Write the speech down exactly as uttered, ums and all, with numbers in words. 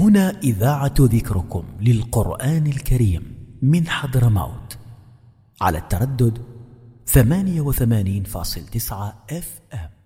هنا إذاعة ذكركم للقرآن الكريم من حضرموت على التردد ثمانية وثمانين فاصل تسعة اف ام.